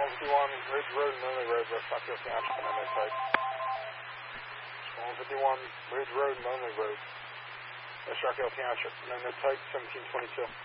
151, Ridge Road and Lonely Road, West Rockville Township, and no type. 151, Ridge Road and Lonely Road, West Rockville Township, and no type, 1722.